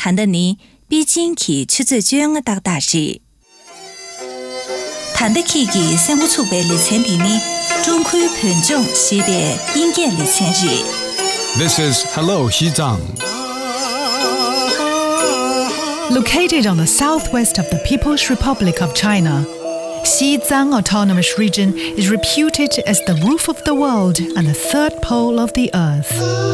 谈的呢比近期出最重要的大事。谈的起嘅生活储备里程的呢，中区盘中是的应届里程日。 This is Hello Xizang. Located on the southwest of the People's Republic of China, Xizang Autonomous Region is reputed as the roof of the world and the third pole of the earth.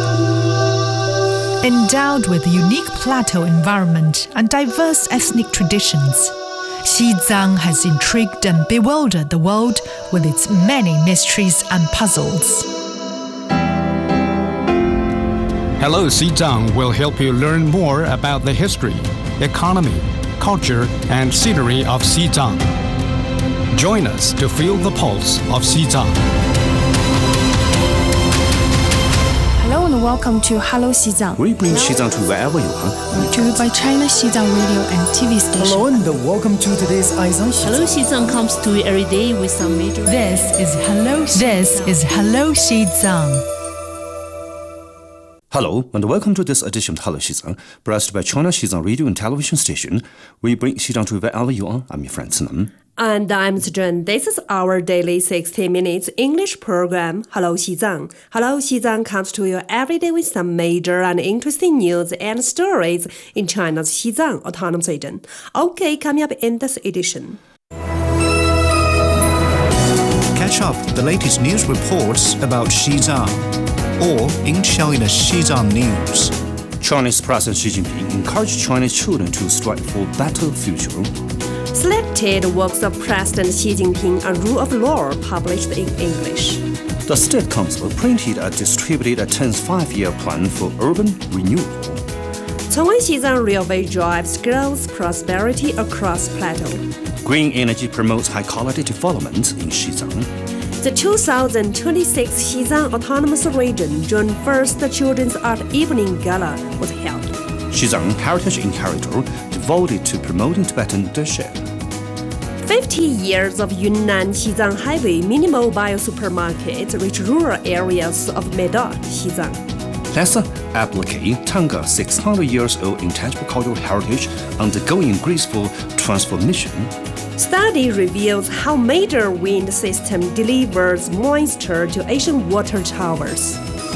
Endowed with a unique plateau environment and diverse ethnic traditions, Xizang has intrigued and bewildered the world with its many mysteries and puzzles. Hello Xizang will help you learn more about the history, economy, culture, and scenery of Xizang. Join us to feel the pulse of Xizang. Hello and welcome to Hello Xizang. We bring Xizang to wherever you are. Brought to you by China Xizang Radio and TV station. Hello and welcome to today's Aizang Xizang. Hello Xizang comes to you every day with some major... This is Hello Xizang. Hello and welcome to this edition of Hello Xizang, brought by China Xizang Radio and Television Station. We bring Xizang to wherever you are. I'm your friend Sinan. And I'm Zhen. This is our daily 60 minutes English program, Hello Xizang. Hello Xizang comes to you every day with some major and interesting news and stories in China's Xizang Autonomous Region. Okay, coming up in this edition. Catch up the latest news reports about Xizang or in China's Xizang News. Chinese President Xi Jinping encouraged Chinese children to strive for a better future. Selected works of President Xi Jinping and Rule of Law published in English. The State Council printed and distributed a 10th five-year plan for urban renewal. Chongwei Xizang Railway drives growth prosperity across plateau. Green energy promotes high-quality development in Xizang. The 2026 Xizang Autonomous Region June 1st Children's Art Evening Gala was held. Xizang Heritage Inheritor devoted to promoting Tibetan leadership. 50 years of Yunnan Xizang Highway mini-mobile supermarket reach rural areas of Medok, Xizang. Let's applicate Tanga 600 years old intangible cultural heritage undergoing graceful transformation. Study reveals how major wind system delivers moisture to Asian water towers.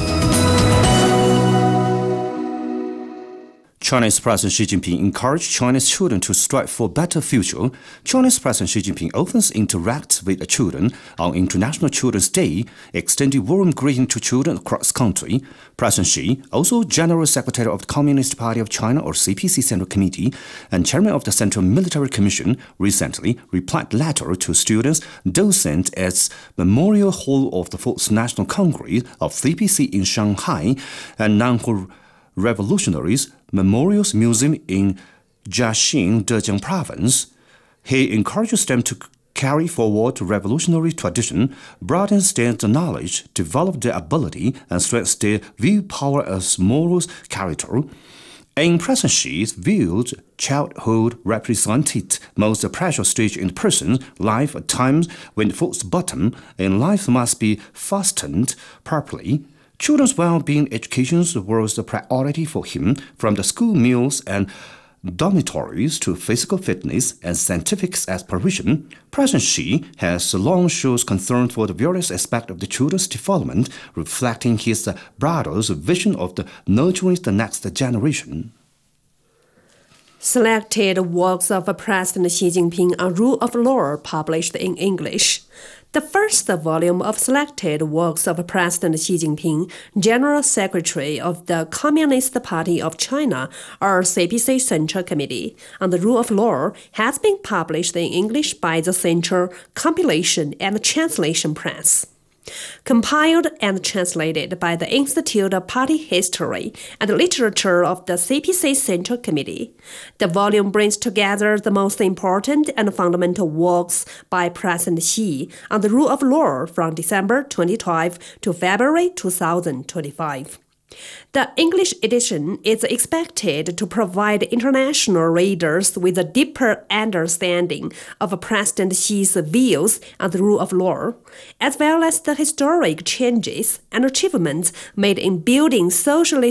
Chinese President Xi Jinping encouraged Chinese children to strive for a better future. Chinese President Xi Jinping often interacts with children on International Children's Day, extending warm greetings to children across the country. President Xi, also General Secretary of the Communist Party of China or CPC Central Committee and Chairman of the Central Military Commission, recently replied a letter to students docent at Memorial Hall of the Fourth National Congress of CPC in Shanghai and Nanhu Revolutionaries Memorials Museum in Jiaxing, Zhejiang Province. He encourages them to carry forward revolutionary tradition, broaden their knowledge, develop their ability, and strengthen their willpower as moral character. In President Xi's view, childhood represented most precious stage in the person's life at times when the fourth bottom in life must be fastened properly. Children's well-being education was the priority for him, from the school meals and dormitories to physical fitness and scientific aspiration. President Xi has long shown concern for the various aspects of the children's development, reflecting his brother's vision of the nurturing the next generation. Selected works of President Xi Jinping and Rule of Law published in English. The first volume of selected works of President Xi Jinping, General Secretary of the Communist Party of China, or CPC Central Committee, on the Rule of Law has been published in English by the Central Compilation and Translation Press. Compiled and translated by the Institute of Party History and Literature of the CPC Central Committee, the volume brings together the most important and fundamental works by President Xi on the rule of law from December 2012 to February 2025. The English edition is expected to provide international readers with a deeper understanding of President Xi's views on the rule of law, as well as the historic changes and achievements made in building socialist